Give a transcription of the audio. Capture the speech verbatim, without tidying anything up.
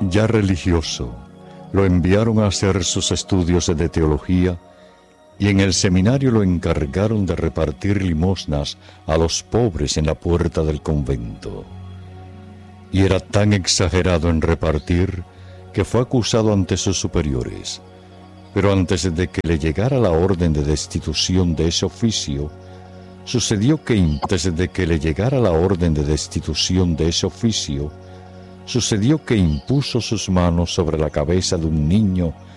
Ya religioso, lo enviaron a hacer sus estudios de teología y en el seminario lo encargaron de repartir limosnas a los pobres en la puerta del convento. Y era tan exagerado en repartir que fue acusado ante sus superiores. Pero antes de que le llegara la orden de destitución de ese oficio, sucedió que antes de que le llegara la orden de destitución de ese oficio, sucedió que impuso sus manos sobre la cabeza de un niño